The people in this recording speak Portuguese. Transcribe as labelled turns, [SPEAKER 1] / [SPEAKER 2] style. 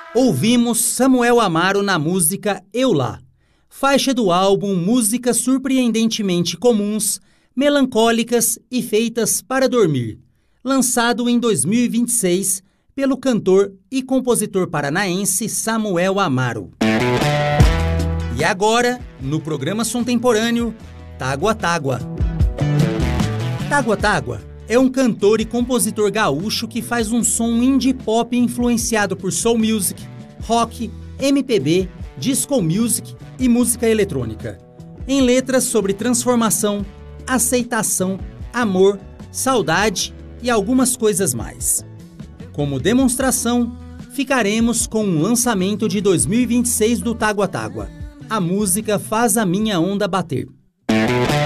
[SPEAKER 1] Ouvimos Samuel Amaro na música Eu Lá, faixa do álbum Músicas Surpreendentemente Comuns, Melancólicas e Feitas para Dormir, lançado em 2026 pelo cantor e compositor paranaense Samuel Amaro. E agora, no programa Sontemporâneo, Tágua Tágua. Tágua Tágua é um cantor e compositor gaúcho que faz um som indie pop influenciado por soul music, rock, MPB, disco music e música eletrônica, em letras sobre transformação, aceitação, amor, saudade e algumas coisas mais. Como demonstração, ficaremos com um lançamento de 2026 do Tágua Tágua. A música Faz a Minha Onda Bater.